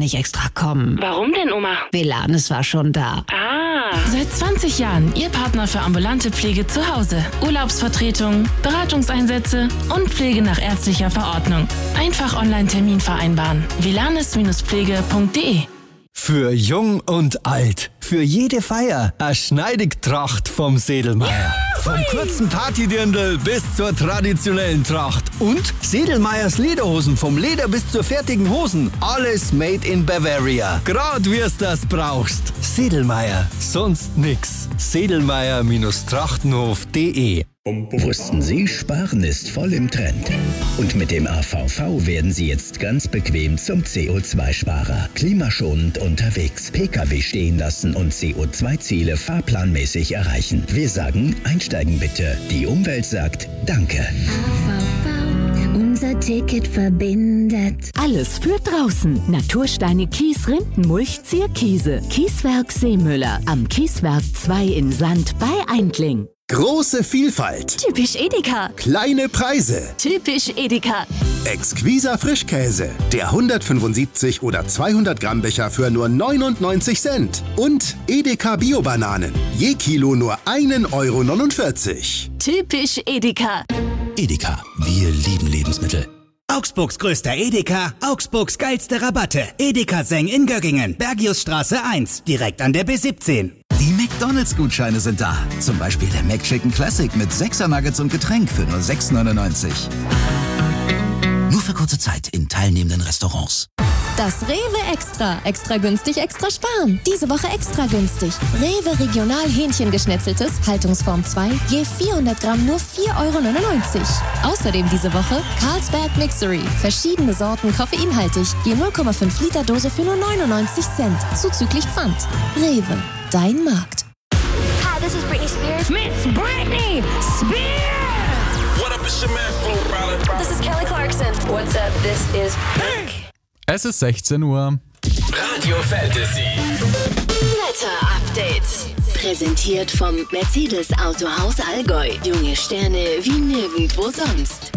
nicht extra kommen. Warum denn, Oma? Velanes war schon da. Ah. Seit 20 Jahren Ihr Partner für ambulante Pflege zu Hause. Urlaubsvertretung, Beratungseinsätze und Pflege nach ärztlicher Verordnung. Einfach Online-Termin vereinbaren. velanes-pflege.de. Für jung und alt, für jede Feier, eine Schneidigtracht vom Sedlmeier. Vom kurzen Partydirndl bis zur traditionellen Tracht. Und Sedlmeiers Lederhosen, vom Leder bis zur fertigen Hosen. Alles made in Bavaria. Grad wie's das brauchst. Sedlmeier, sonst nix. Sedlmeier-trachtenhof.de. Wussten Sie, Sparen ist voll im Trend. Und mit dem AVV werden Sie jetzt ganz bequem zum CO2-Sparer. Klimaschonend unterwegs, Pkw stehen lassen und CO2-Ziele fahrplanmäßig erreichen. Wir sagen, einsteigen bitte. Die Umwelt sagt Danke. AVV, unser Ticket verbindet. Alles für draußen. Natursteine, Kies, Rindenmulch, Zierkiese. Kieswerk Seemüller. Am Kieswerk 2 in Sand bei Eindling. Große Vielfalt. Typisch Edeka. Kleine Preise. Typisch Edeka. Exquiser Frischkäse. Der 175 oder 200 Gramm Becher für nur 99 Cent. Und Edeka Bio-Bananen. Je Kilo nur 1,49 €. Typisch Edeka. Edeka, wir lieben Lebensmittel. Augsburgs größter Edeka, Augsburgs geilste Rabatte. Edeka Seng in Göggingen, Bergiusstraße 1, direkt an der B17. Die McDonalds-Gutscheine sind da. Zum Beispiel der McChicken Classic mit 6er Nuggets und Getränk für nur 6,99 €. Nur für kurze Zeit in teilnehmenden Restaurants. Das Rewe Extra. Extra günstig, extra sparen. Diese Woche extra günstig. Rewe Regional Hähnchengeschnetzeltes, Haltungsform 2, je 400 Gramm nur 4,99 €. Außerdem diese Woche Carlsberg Mixery. Verschiedene Sorten koffeinhaltig, je 0,5 Liter Dose für nur 99 Cent. Zuzüglich Pfand. Rewe, dein Markt. Hi, this is Britney Spears. Miss Britney Spears! What up, it's your man, Flo Rida. This is Kelly Clarkson. What's up, this is Pink. Es ist 16 Uhr. Radio Fantasy. Wetter Update. Präsentiert vom Mercedes Autohaus Allgäu. Junge Sterne wie nirgendwo sonst.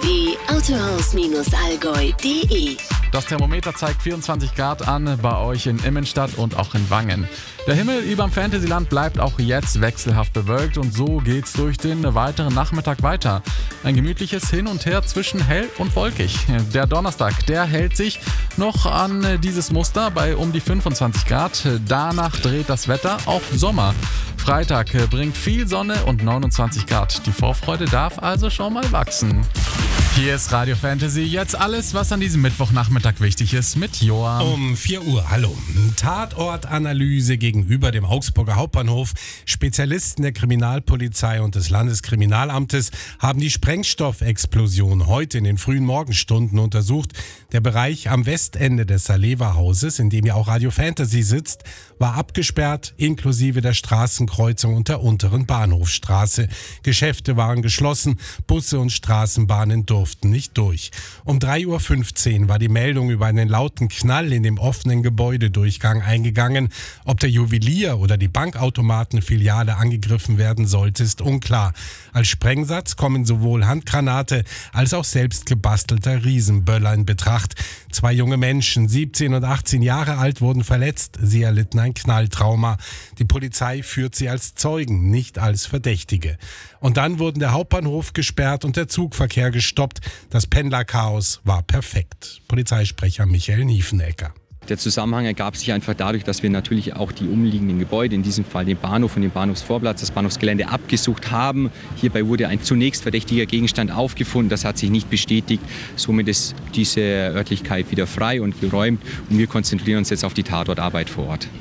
www.autohaus-allgäu.de. Das Thermometer zeigt 24 Grad an bei euch in Immenstadt und auch in Wangen. Der Himmel überm Fantasyland bleibt auch jetzt wechselhaft bewölkt und so geht's durch den weiteren Nachmittag weiter. Ein gemütliches Hin und Her zwischen hell und wolkig. Der Donnerstag, der hält sich noch an dieses Muster bei um die 25 Grad. Danach dreht das Wetter auf Sommer. Freitag bringt viel Sonne und 29 Grad. Die Vorfreude darf also schon mal wachsen. Hier ist Radio Fantasy. Jetzt alles, was an diesem Mittwochnachmittag wichtig ist, mit Joa. Um 4 Uhr, hallo. Tatortanalyse gegenüber dem Augsburger Hauptbahnhof. Spezialisten der Kriminalpolizei und des Landeskriminalamtes haben die Sprengstoffexplosion heute in den frühen Morgenstunden untersucht. Der Bereich am Westende des Saleva-Hauses, in dem ja auch Radio Fantasy sitzt, war abgesperrt, inklusive der Straßenkreuzung und der unteren Bahnhofstraße. Geschäfte waren geschlossen, Busse und Straßenbahnen durften nicht durch. Um 3:15 Uhr war die Meldung über einen lauten Knall in dem offenen Gebäudedurchgang eingegangen. Ob der Juwelier oder die Bankautomatenfiliale angegriffen werden sollte, ist unklar. Als Sprengsatz kommen sowohl Handgranate als auch selbst gebastelter Riesenböller in Betracht. 2 junge Menschen, 17 und 18 Jahre alt, wurden verletzt. Sie erlitten ein Knalltrauma. Die Polizei führt sie als Zeugen, nicht als Verdächtige. Und dann wurden der Hauptbahnhof gesperrt und der Zugverkehr gestoppt. Das Pendlerchaos war perfekt. Polizeisprecher Michael Niefenegger. Der Zusammenhang ergab sich einfach dadurch, dass wir natürlich auch die umliegenden Gebäude, in diesem Fall den Bahnhof und den Bahnhofsvorplatz, das Bahnhofsgelände abgesucht haben. Hierbei wurde ein zunächst verdächtiger Gegenstand aufgefunden, das hat sich nicht bestätigt. Somit ist diese Örtlichkeit wieder frei und geräumt und wir konzentrieren uns jetzt auf die Tatortarbeit vor Ort.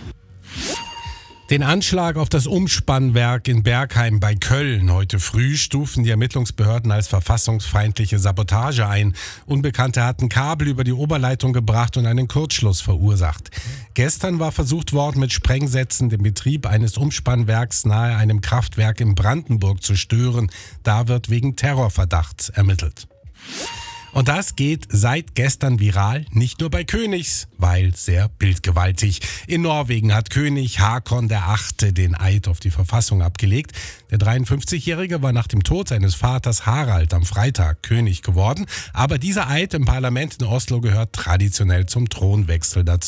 Den Anschlag auf das Umspannwerk in Bergheim bei Köln heute früh stufen die Ermittlungsbehörden als verfassungsfeindliche Sabotage ein. Unbekannte hatten Kabel über die Oberleitung gebracht und einen Kurzschluss verursacht. Gestern war versucht worden, mit Sprengsätzen den Betrieb eines Umspannwerks nahe einem Kraftwerk in Brandenburg zu stören. Da wird wegen Terrorverdachts ermittelt. Und das geht seit gestern viral, nicht nur bei Königs, weil sehr bildgewaltig. In Norwegen hat König Håkon VIII. Den Eid auf die Verfassung abgelegt. Der 53-Jährige war nach dem Tod seines Vaters Harald am Freitag König geworden. Aber dieser Eid im Parlament in Oslo gehört traditionell zum Thronwechsel dazu.